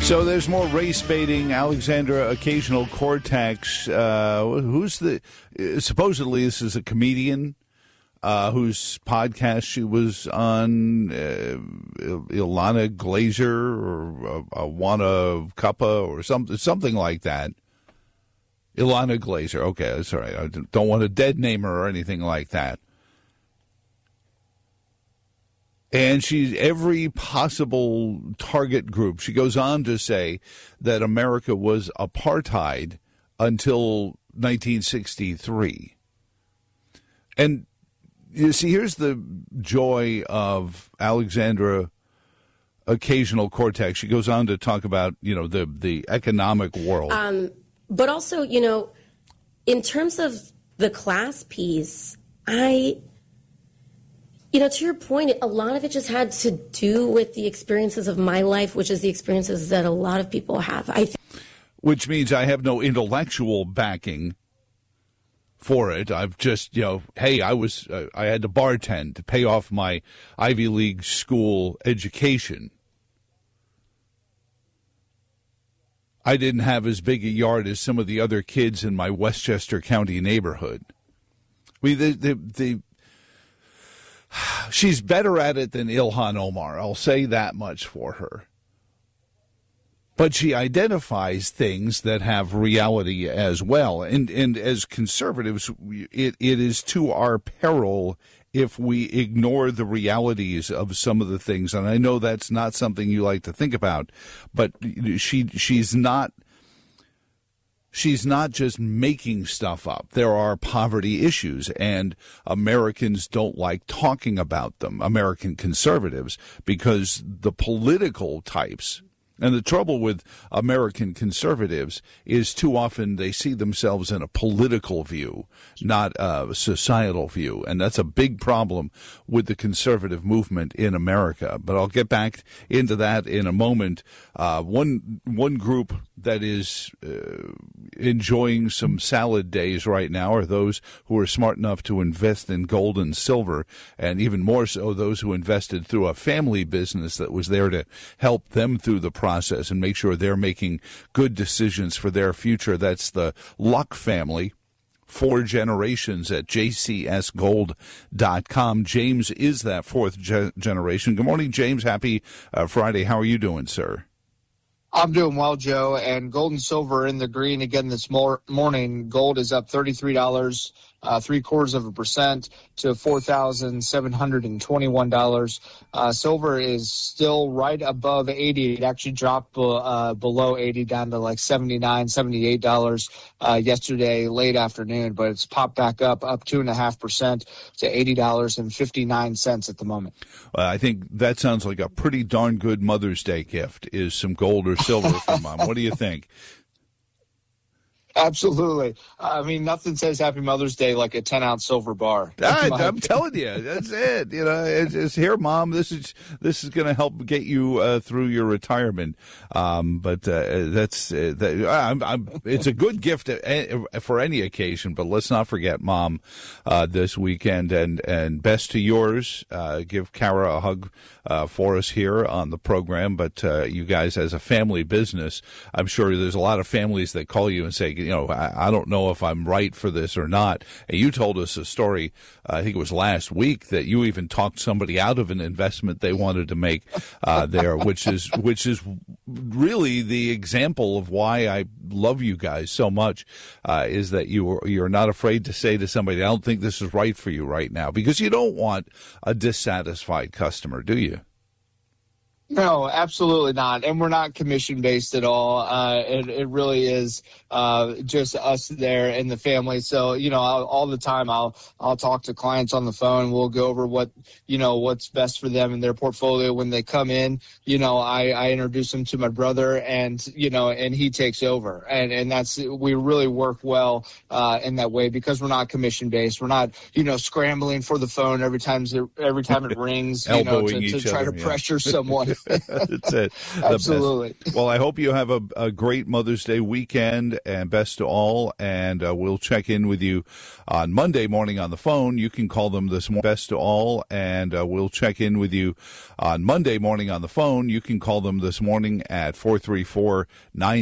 So there's more race baiting. Alexandra Ocasio-Cortez, supposedly this is a comedian whose podcast she was on, Ilana Glazer or Awana Kappa or something like that. Ilana Glazer. Okay, that's all right. I don't want to dead name her or anything like that. And she's every possible target group. She goes on to say that America was apartheid until 1963. And you see, here's the joy of Alexandra Ocasio-Cortez. She goes on to talk about, the economic world. But also, in terms of the class piece, to your point, a lot of it just had to do with the experiences of my life, which is the experiences that a lot of people have. Which means I have no intellectual backing for it. I've just, hey, I had to bartend to pay off my Ivy League school education. I didn't have as big a yard as some of the other kids in my Westchester County neighborhood. She's better at it than Ilhan Omar. I'll say that much for her. But she identifies things that have reality as well. And as conservatives, it is to our peril if we ignore the realities of some of the things. And I know that's not something you like to think about, but she's not just making stuff up. There are poverty issues, and Americans don't like talking about them, American conservatives, because the political types. And the trouble with American conservatives is too often they see themselves in a political view, not a societal view. And that's a big problem with the conservative movement in America. But I'll get back into that in a moment. One group that is enjoying some salad days right now are those who are smart enough to invest in gold and silver, and even more so those who invested through a family business that was there to help them through the process and make sure they're making good decisions for their future. That's the Luck family. 4 generations at jcsgold.com. James is that 4th generation. Good morning, James. Happy Friday. How are you doing, sir? I'm doing well, Joe, and gold and silver in the green again this morning. Gold is up $33, 0.75% to $4,721. Silver is still right above 80. It actually dropped below 80 down to like $79, $78 yesterday late afternoon, but it's popped back up 2.5% to $80.59 at the moment. I think that sounds like a pretty darn good Mother's Day gift, is some gold or silver for Mom. What do you think? Absolutely. I mean, nothing says Happy Mother's Day like a 10-ounce silver bar. I'm telling you, that's it. It's here, Mom. This is going to help get you through your retirement. But it's a good gift for any occasion. But let's not forget Mom this weekend. And best to yours. Give Kara a hug for us here on the program. But you guys, as a family business, I'm sure there's a lot of families that call you and say, I don't know if I'm right for this or not. And you told us a story, I think it was last week, that you even talked somebody out of an investment they wanted to make there, which is really the example of why I love you guys so much, is that you're not afraid to say to somebody, I don't think this is right for you right now, because you don't want a dissatisfied customer, do you? No, absolutely not. And we're not commission-based at all. It really is just us there and the family. So, all the time I'll talk to clients on the phone. We'll go over what's best for them in their portfolio. When they come in, I introduce them to my brother, and he takes over. And we really work well in that way, because we're not commission-based. We're not, scrambling for the phone every time it rings, to try to pressure someone. That's it. Absolutely. Best. Well, I hope you have a great Mother's Day weekend, and best to all. And we'll check in with you on Monday morning on the phone. You can call them this morning. Best to all, and we'll check in with you on Monday morning on the phone. You can call them this morning at 434-9